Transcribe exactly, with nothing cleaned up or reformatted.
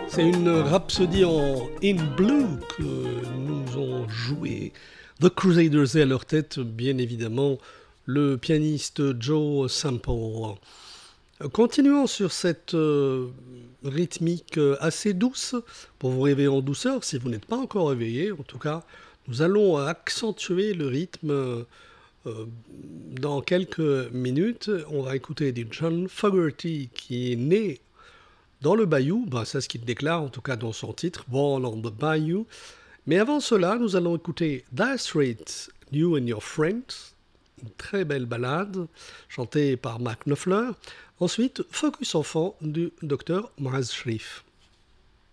C'est une rhapsodie en In Blue que nous ont joué The Crusaders et à leur tête, bien évidemment, le pianiste Joe Sample. Continuons sur cette euh, rythmique assez douce pour vous réveiller en douceur si vous n'êtes pas encore réveillé. En tout cas, nous allons accentuer le rythme euh, dans quelques minutes. On va écouter du John Fogerty qui est né dans le Bayou, ben, c'est ce qu'il déclare en tout cas dans son titre, Born on the Bayou. Mais avant cela, nous allons écouter Dire Straits, You and Your Friends, une très belle ballade chantée par Mark Knopfler. Ensuite, Focus Enfant du docteur Maaz Sharif.